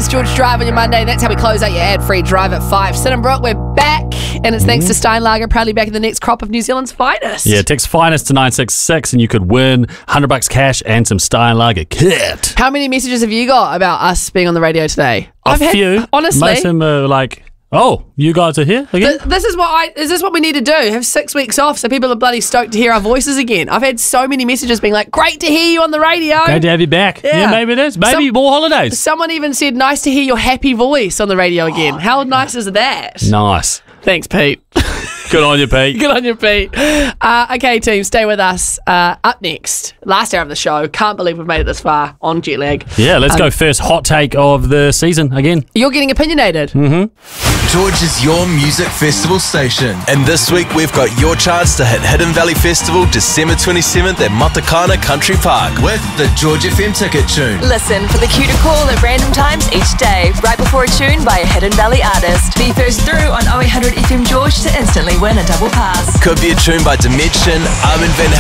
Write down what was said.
It's George Drive on your Monday. That's how we close out your ad-free drive at 5. Sid and Brooke, we're back. And it's thanks to Steinlager, proudly back in the next crop of New Zealand's finest. Yeah, text finest to 966 and you could win $100 cash and some Steinlager kit. How many messages have you got about us being on the radio today? A few. Honestly. Most of them are like, oh, you guys are here again? Is this what we need to do? Have 6 weeks off so people are bloody stoked to hear our voices again. I've had so many messages being like, great to hear you on the radio. Great to have you back. Yeah, maybe it is. Maybe more holidays. Someone even said, nice to hear your happy voice on the radio again. How nice is that? Nice. Thanks, Pete. Good on you, Pete. Good on you, Pete. Okay, team, stay with us. Up next, last hour of the show. Can't believe we've made it this far on jet lag. Yeah, let's go first. Hot take of the season again. You're getting opinionated. George is your music festival station. And this week we've got your chance to hit Hidden Valley Festival December 27th at Matakana Country Park with the George FM ticket tune. Listen for the cue to call at random times each day, right before a tune by a Hidden Valley artist. Be first through on 0800 FM George to instantly win a double pass. Could be a tune by Dimension, Armin van